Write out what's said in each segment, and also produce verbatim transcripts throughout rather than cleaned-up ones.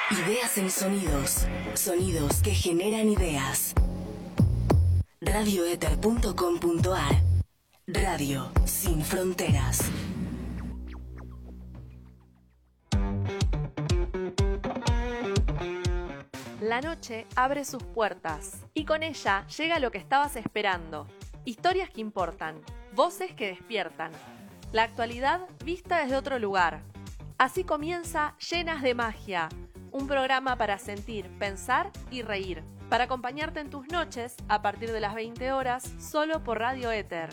Ideas en sonidos. Sonidos que generan ideas. radioether punto com punto a r. Radio sin fronteras. La noche abre sus puertas y con ella llega lo que estabas esperando. Historias que importan, voces que despiertan. La actualidad vista desde otro lugar. Así comienza Llenas de Magia, un programa para sentir, pensar y reír. Para acompañarte en tus noches a partir de las veinte horas, solo por Radio Éter.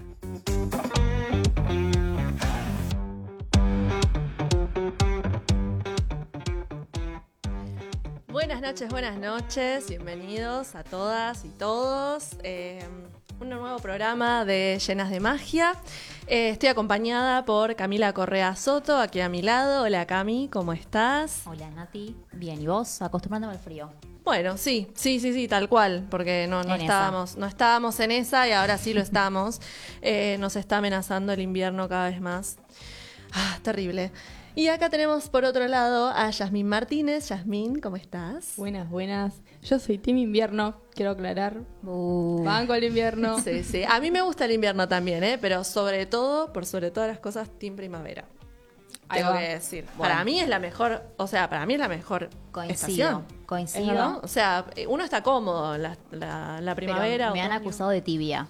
Buenas noches, buenas noches, bienvenidos a todas y todos. Eh, un nuevo programa de Llenas de Magia. Eh, estoy acompañada por Camila Correa Soto, aquí a mi lado. Hola Cami, ¿cómo estás? Hola Nati, bien, ¿y vos? Acostumbrándome al frío. Bueno, sí, sí, sí, sí, tal cual, porque no, no En estábamos, esa. no estábamos en esa y ahora sí lo estamos. Eh, nos está amenazando el invierno cada vez más. Ah, terrible. Y acá tenemos por otro lado a Yasmín Martínez. Yasmín, ¿cómo estás? Buenas, buenas. Yo soy Team Invierno, quiero aclarar. Uh. Banco el invierno. Sí, sí. A mí me gusta el invierno también, ¿eh? Pero sobre todo, por sobre todas las cosas, Team Primavera. Ahí Tengo va. que decir. Bueno. Para mí es la mejor, o sea, para mí es la mejor Coincido, estación. coincido. ¿No? O sea, uno está cómodo la, la, la Pero primavera. me han otoño. acusado de tibia.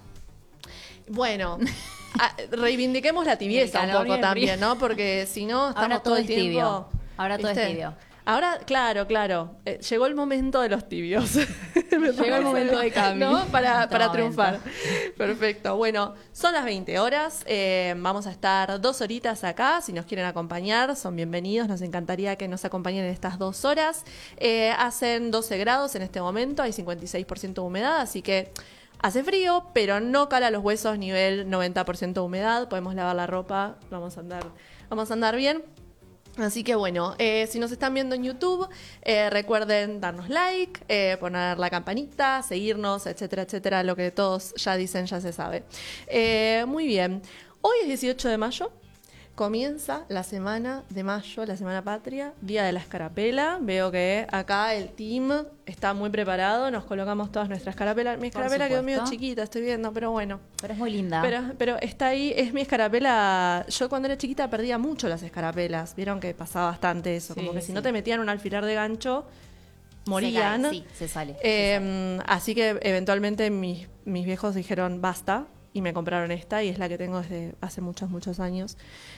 Bueno, a- reivindiquemos la tibieza El un calor y poco el también, frío. ¿no? Porque si no, estamos Ahora todo todo el es tiempo... tibio. Ahora todo es ¿viste? tibio. Ahora, claro, claro. Eh, llegó el momento de los tibios. Me Llegó el parece, momento de cambio. ¿no? Para, para Este triunfar. Perfecto. Bueno, son las veinte horas. Eh, vamos a estar dos horitas acá. Si nos quieren acompañar, son bienvenidos. Nos encantaría que nos acompañen en estas dos horas. Eh, hacen doce grados en este momento. Hay cincuenta y seis por ciento de humedad, así que... Hace frío, pero no cala los huesos, nivel noventa por ciento de humedad. Podemos lavar la ropa, vamos a andar, vamos a andar bien. Así que bueno, eh, si nos están viendo en YouTube, eh, recuerden darnos like, eh, poner la campanita, seguirnos, etcétera, etcétera. Lo que todos ya dicen, ya se sabe. Eh, muy bien, hoy es dieciocho de mayo. Comienza la semana de mayo, la semana patria, Día de la Escarapela. Veo que acá el team está muy preparado, nos colocamos todas nuestras escarapelas. Mi Por escarapela quedó supuesto. medio chiquita, estoy viendo, pero bueno. Pero es muy linda. Pero, pero está ahí, es mi escarapela. Yo cuando era chiquita perdía mucho las escarapelas. Vieron que pasaba bastante eso, Sí, como que si sí. no te metían un alfiler de gancho, Se morían. cae, sí, se sale. Eh, así que eventualmente mis, mis viejos dijeron basta y me compraron esta y es la que tengo desde hace muchos, muchos años.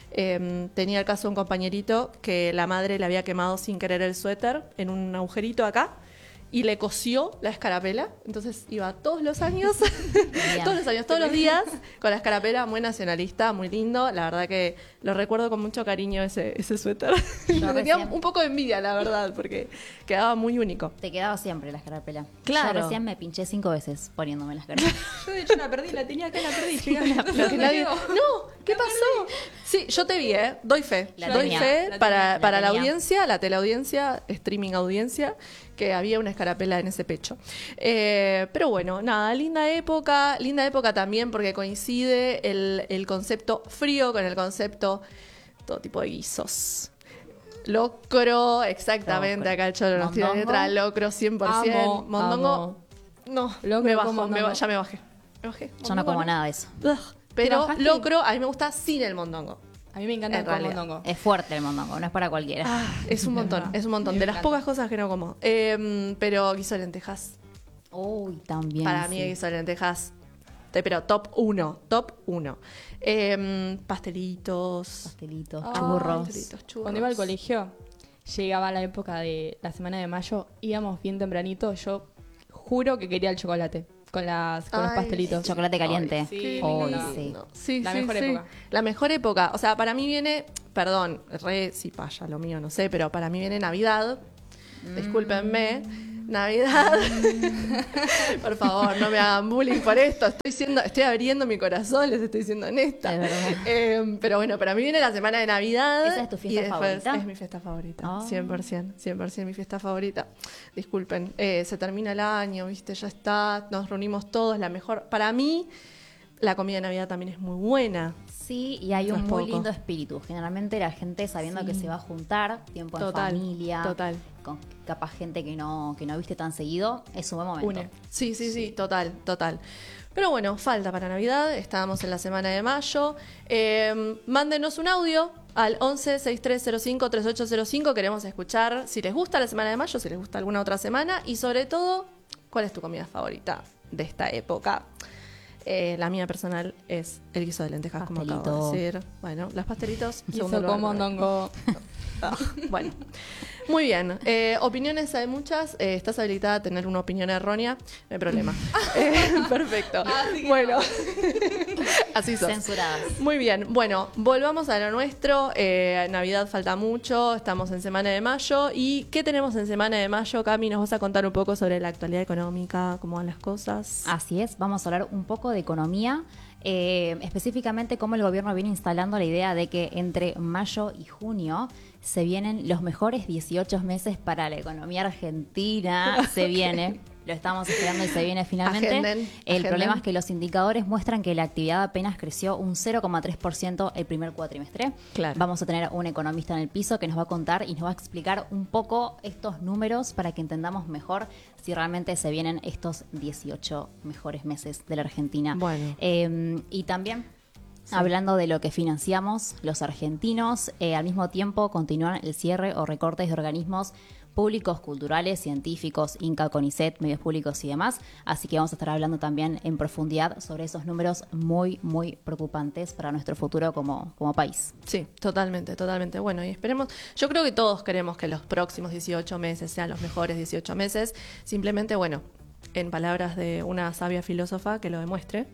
Eh, tenía el caso de un compañerito que la madre le había quemado sin querer el suéter en un agujerito acá y le cosió la escarapela. Entonces iba todos los años, todos los años, todos los días con la escarapela, muy nacionalista, muy lindo. La verdad que lo recuerdo con mucho cariño ese, ese suéter. Le tenía recién- un poco de envidia, la verdad, porque quedaba muy único. Te quedaba siempre la escarapela. Claro. Yo recién me pinché cinco veces poniéndome la escarapela. Yo de hecho la perdí, la tenía acá, la perdí, chicas. Lo que nadie- No, ¿qué pasó? Sí, yo te vi, ¿eh? Doy fe. La Doy tenía. fe La para, tenía. para La la tenía. audiencia, la teleaudiencia, streaming audiencia, que había una escarapela en ese pecho. Eh, pero bueno, nada, linda época. Linda época también porque coincide el, el concepto frío con el concepto todo tipo de guisos. Locro, exactamente. Locro. Acá el cholo nos tira Mondongo. letra. Locro cien por ciento. Amo, Mondongo. amo. No, Locro me con bajo, me mondongo. ba- ya me bajé. Me bajé. Yo no Mondongo, como nada de eso. Ugh. Pero bajaste? locro, a mí me gusta sin el mondongo. A mí me encanta En el con realidad. mondongo. Es fuerte el mondongo, no es para cualquiera. Ah, es un montón, verdad. es un montón. A mí De me las encanta. pocas cosas que no como. Eh, pero guiso de lentejas. Uy, también. Para sí. mí guiso de lentejas. te- Pero top uno, top uno. Eh, pastelitos. Pastelitos, Ah, churros. Pastelitos, churros. Cuando iba al colegio, llegaba la época de la semana de mayo, íbamos bien tempranito, yo juro que quería el chocolate con las con los Ay, pastelitos. Chocolate caliente. Ay, sí, Qué Uy, lindo. sí. Sí, La sí, mejor sí. época. La mejor época. O sea, para mí viene, perdón, re si paya lo mío, no sé, pero para mí viene Navidad. Discúlpenme. Navidad. Por favor, no me hagan bullying por esto. Estoy siendo, estoy abriendo mi corazón, les estoy siendo honesta. Es verdad. Eh, pero bueno, para mí viene la semana de Navidad. ¿Esa es tu fiesta y después favorita? Es mi fiesta favorita. Ah. cien por ciento, cien por ciento mi fiesta favorita. Disculpen, eh, se termina el año, viste, ya está, nos reunimos todos, la mejor. Para mí, la comida de Navidad también es muy buena. Sí, y hay No un es muy poco. lindo espíritu. Generalmente la gente sabiendo Sí. que se va a juntar, tiempo Total, en familia, total. con capaz gente que no, que no viste tan seguido, es un buen momento. Une. Sí, sí, sí, total, total. Pero bueno, falta para Navidad, estábamos en la semana de mayo. Eh, mándenos un audio al once sesenta y tres cero cinco treinta y ocho cero cinco. Queremos escuchar si les gusta la semana de mayo, si les gusta alguna otra semana y sobre todo, ¿cuál es tu comida favorita de esta época? Eh, la mía personal es el guiso de lentejas, como acabo Pastelito. de decir. Bueno, los pastelitos. en segundo Hizo lugar. como mondongo. Ah, bueno, muy bien. Eh, opiniones hay muchas. Eh, estás habilitada a tener una opinión errónea. No hay problema. Eh, perfecto. Bueno, así sos. Censuradas. Muy bien. Bueno, volvamos a lo nuestro. Eh, Navidad falta mucho. Estamos en semana de mayo. ¿Y qué tenemos en semana de mayo? Cami, nos vas a contar un poco sobre la actualidad económica, cómo van las cosas. Así es, vamos a hablar un poco de economía, eh, específicamente cómo el gobierno viene instalando la idea de que entre mayo y junio se vienen los mejores dieciocho meses para la economía argentina. Se viene, lo estamos esperando y se viene finalmente. Agenden, el agenden. problema es que los indicadores muestran que la actividad apenas creció un cero coma tres por ciento el primer cuatrimestre. Claro. Vamos a tener un economista en el piso que nos va a contar y nos va a explicar un poco estos números para que entendamos mejor si realmente se vienen estos dieciocho mejores meses de la Argentina. Bueno. Eh, y también, hablando de lo que financiamos los argentinos, eh, al mismo tiempo continúan el cierre o recortes de organismos públicos, culturales, científicos, Inca, CONICET, medios públicos y demás. Así que vamos a estar hablando también en profundidad sobre esos números muy, muy preocupantes para nuestro futuro como, como país. Sí, totalmente, totalmente. Bueno, y esperemos, yo creo que todos queremos que los próximos dieciocho meses sean los mejores dieciocho meses. Simplemente, bueno, en palabras de una sabia filósofa que lo demuestre.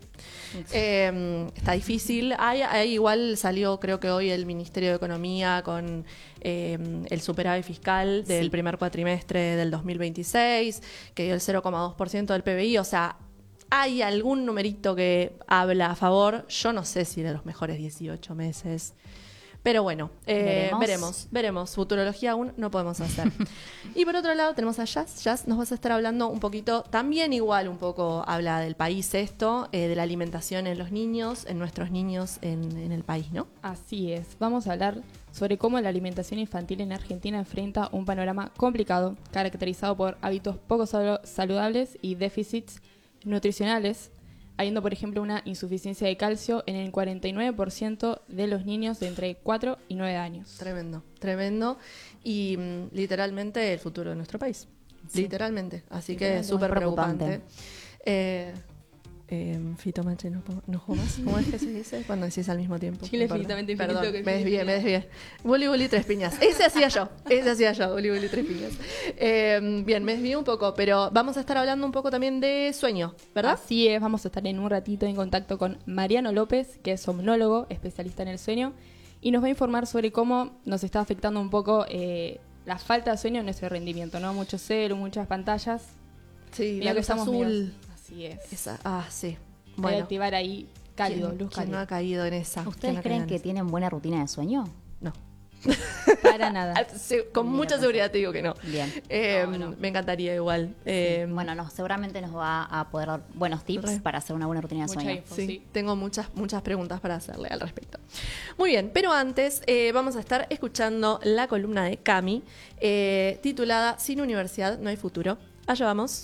Eh, está difícil. Hay, hay igual salió, creo que hoy, el Ministerio de Economía con eh, el superávit fiscal del Sí. primer cuatrimestre del dos mil veintiséis, que dio el cero coma dos por ciento del P B I. O sea, hay algún numerito que habla a favor. Yo no sé si de los mejores dieciocho meses. Pero bueno, eh, Veremos. veremos, veremos. Futurología aún no podemos hacer. Y por otro lado tenemos a Jazz. Jazz nos vas a estar hablando un poquito, también igual un poco habla del país esto, eh, de la alimentación en los niños, en nuestros niños en, en el país, ¿no? Así es, vamos a hablar sobre cómo la alimentación infantil en Argentina enfrenta un panorama complicado, caracterizado por hábitos poco sal- saludables y déficits nutricionales, habiendo, por ejemplo, una insuficiencia de calcio en el cuarenta y nueve por ciento de los niños de entre cuatro y nueve años. Tremendo, tremendo. Y mm, literalmente el futuro de nuestro país. Sí. Literalmente. Así que Literalmente, súper muy preocupante. preocupante. Eh, eh, Fito Mache, no, po- no jodas. ¿Cómo es que se dice? Cuando decís al mismo tiempo. Chile Perdón, finitamente Perdón, infinito que me desvié, finito. me desvié. Bully, bully, tres piñas. Ese hacía yo. Ese hacía yo, bully, bully, tres piñas. Eh, bien, me desvié un poco, pero vamos a estar hablando un poco también de sueño, ¿verdad? Así es, vamos a estar en un ratito en contacto con Mariano López, que es somnólogo, especialista en el sueño, y nos va a informar sobre cómo nos está afectando un poco eh, la falta de sueño en nuestro rendimiento, ¿no? Mucho celu, muchas pantallas. Sí, Mira la que luz estamos azul. medio- Así es. Esa, ah, sí. Hay que Bueno. activar ahí cálido, ¿Quién- luz quién no cálida. ha caído en esa? ¿Quién ¿Ustedes no ha creen caído que en esa? tienen buena rutina de sueño? No. Para nada. Ah, sí, con Mira, mucha pensé. seguridad te digo que no. Bien. Eh, No, no. Me encantaría igual. Eh, Bueno, no, seguramente nos va a poder dar buenos tips Re. para hacer una buena rutina de Mucha sueño. info. sí, sí. tengo muchas, muchas preguntas para hacerle al respecto. Muy bien, pero antes eh, vamos a estar escuchando la columna de Cami, eh, titulada Sin universidad no hay futuro. Allá vamos.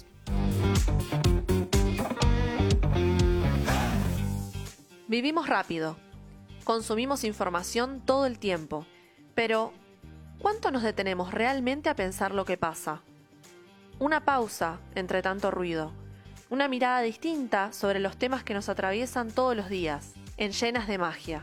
Vivimos rápido. Consumimos información todo el tiempo. Pero, ¿cuánto nos detenemos realmente a pensar lo que pasa? Una pausa entre tanto ruido. Una mirada distinta sobre los temas que nos atraviesan todos los días, en Llenas de Magia.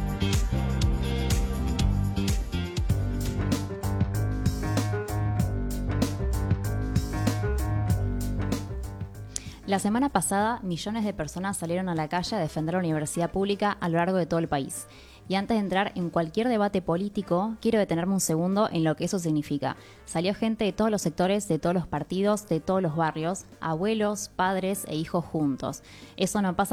La semana pasada, millones de personas salieron a la calle a defender la universidad pública a lo largo de todo el país. Y antes de entrar en cualquier debate político, quiero detenerme un segundo en lo que eso significa. Salió gente de todos los sectores, de todos los partidos, de todos los barrios, abuelos, padres e hijos juntos. Eso no pasa